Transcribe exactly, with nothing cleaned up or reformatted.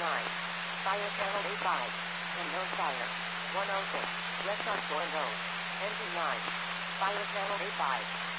nine. Fire channel A five. Unknown fire. one oh six. Rest on four and oh. Engine nine. Fire channel A five.